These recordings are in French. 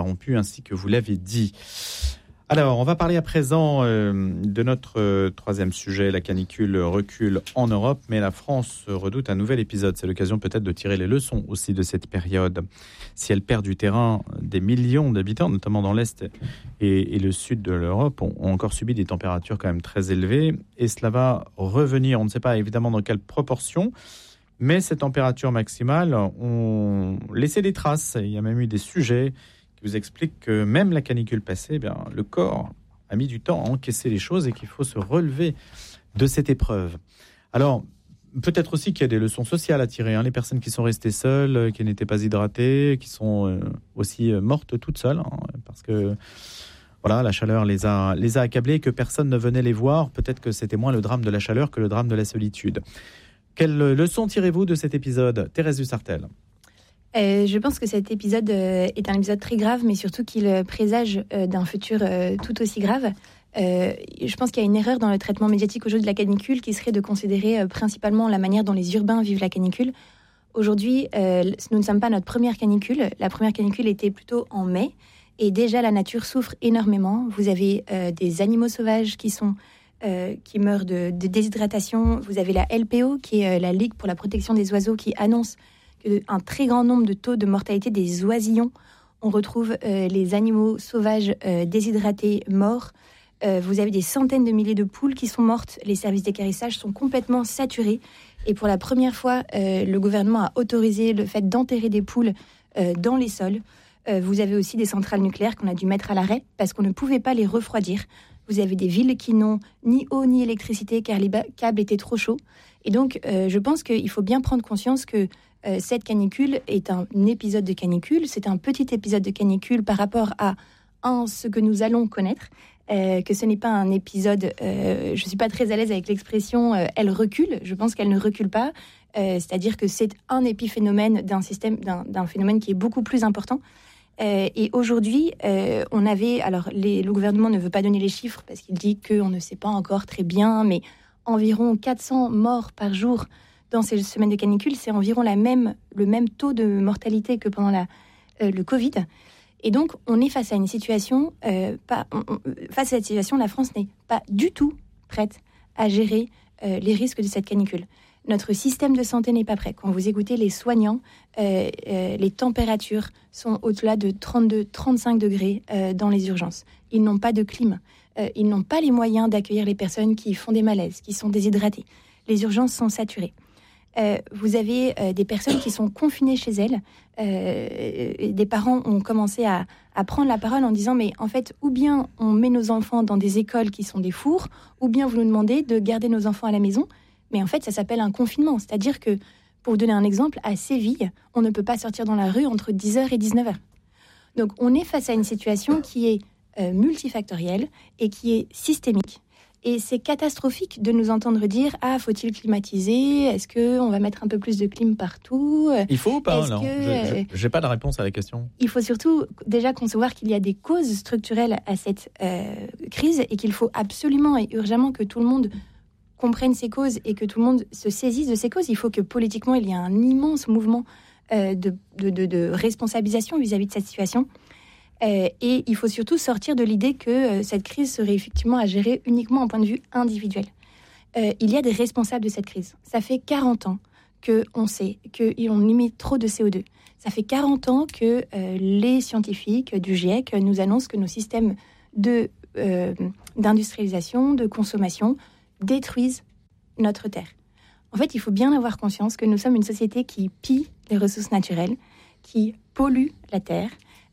ininterrompue, ainsi que vous l'avez dit. Alors, on va parler à présent de notre troisième sujet. La canicule recule en Europe, mais la France redoute un nouvel épisode. C'est l'occasion peut-être de tirer les leçons aussi de cette période. Si elle perd du terrain, des millions d'habitants, notamment dans l'Est et le Sud de l'Europe, ont encore subi des températures quand même très élevées. Et cela va revenir, on ne sait pas évidemment dans quelle proportion, mais ces températures maximales ont laissé des traces. Il y a même eu des sujets qui vous explique que même la canicule passée, le corps a mis du temps à encaisser les choses et qu'il faut se relever de cette épreuve. Alors, peut-être aussi qu'il y a des leçons sociales à tirer. Les personnes qui sont restées seules, qui n'étaient pas hydratées, qui sont aussi mortes toutes seules, parce que voilà, la chaleur les a accablées, que personne ne venait les voir. Peut-être que c'était moins le drame de la chaleur que le drame de la solitude. Quelle leçon tirez-vous de cet épisode, Thérèse Dussartel ? Je pense que cet épisode est un épisode très grave, mais surtout qu'il présage d'un futur tout aussi grave. Je pense qu'il y a une erreur dans le traitement médiatique aujourd'hui de la canicule qui serait de considérer principalement la manière dont les urbains vivent la canicule. Aujourd'hui, nous ne sommes pas à notre première canicule. La première canicule était plutôt en mai. Et déjà, la nature souffre énormément. Vous avez des animaux sauvages qui meurent de déshydratation. Vous avez la LPO, qui est la Ligue pour la protection des oiseaux, qui annonce un très grand nombre de taux de mortalité des oisillons. On retrouve les animaux sauvages déshydratés, morts. Vous avez des centaines de milliers de poules qui sont mortes. Les services d'équarrissage sont complètement saturés. Et pour la première fois, le gouvernement a autorisé le fait d'enterrer des poules dans les sols. Vous avez aussi des centrales nucléaires qu'on a dû mettre à l'arrêt parce qu'on ne pouvait pas les refroidir. Vous avez des villes qui n'ont ni eau ni électricité car les câbles étaient trop chauds. Et donc, je pense qu'il faut bien prendre conscience que cette canicule est un épisode de canicule. C'est un petit épisode de canicule par rapport à ce que nous allons connaître. Que ce n'est pas un épisode... je ne suis pas très à l'aise avec l'expression « elle recule ». Je pense qu'elle ne recule pas. C'est-à-dire que c'est un épiphénomène d'un phénomène qui est beaucoup plus important. Et aujourd'hui, on avait... Alors, le gouvernement ne veut pas donner les chiffres parce qu'il dit qu'on ne sait pas encore très bien, mais environ 400 morts par jour dans ces semaines de canicule, c'est environ le même taux de mortalité que pendant le Covid. Et donc, on est face à une situation... face à cette situation, la France n'est pas du tout prête à gérer les risques de cette canicule. Notre système de santé n'est pas prêt. Quand vous écoutez les soignants, les températures sont au-delà de 32-35 degrés dans les urgences. Ils n'ont pas de clim. Ils n'ont pas les moyens d'accueillir les personnes qui font des malaises, qui sont déshydratées. Les urgences sont saturées. Vous avez des personnes qui sont confinées chez elles. Des parents ont commencé à prendre la parole en disant « Mais en fait, ou bien on met nos enfants dans des écoles qui sont des fours, ou bien vous nous demandez de garder nos enfants à la maison. » Mais en fait, ça s'appelle un confinement. C'est-à-dire que, pour vous donner un exemple, à Séville, on ne peut pas sortir dans la rue entre 10h et 19h. Donc, on est face à une situation qui est multifactorielle et qui est systémique. Et c'est catastrophique de nous entendre dire « Ah, faut-il climatiser ? Est-ce qu'on va mettre un peu plus de clim partout ?» Il faut ou pas ? Non, je n'ai pas de réponse à la question. Il faut surtout déjà concevoir qu'il y a des causes structurelles à cette crise et qu'il faut absolument et urgemment que tout le monde comprenne ces causes et que tout le monde se saisisse de ces causes. Il faut que politiquement, il y ait un immense mouvement de responsabilisation vis-à-vis de cette situation. Et il faut surtout sortir de l'idée que cette crise serait effectivement à gérer uniquement en point de vue individuel. Il y a des responsables de cette crise. Ça fait 40 ans qu'on sait qu'on limite trop de CO2. Ça fait 40 ans que les scientifiques du GIEC nous annoncent que nos systèmes d'industrialisation, de consommation, détruisent notre Terre. En fait, il faut bien avoir conscience que nous sommes une société qui pille les ressources naturelles, qui pollue la Terre.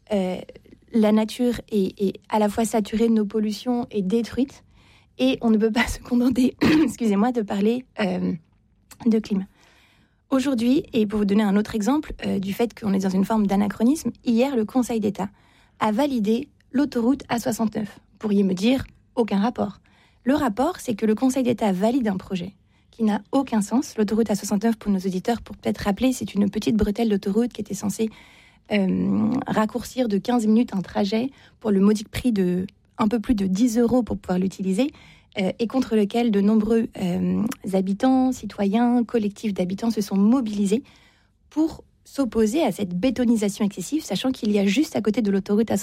La nature est à la fois saturée de nos pollutions et détruite, et on ne peut pas se contenter, excusez-moi, de parler de climat. Aujourd'hui, et pour vous donner un autre exemple du fait qu'on est dans une forme d'anachronisme, hier, le Conseil d'État a validé l'autoroute A69. Vous pourriez me dire, aucun rapport. Le rapport, c'est que le Conseil d'État valide un projet qui n'a aucun sens. L'autoroute A69, pour nos auditeurs, pour peut-être rappeler, c'est une petite bretelle d'autoroute qui était censée raccourcir de 15 minutes un trajet pour le modique prix de un peu plus de 10 € pour pouvoir l'utiliser, et contre lequel de nombreux habitants, citoyens, collectifs d'habitants se sont mobilisés pour s'opposer à cette bétonisation excessive, sachant qu'il y a juste à côté de l'autoroute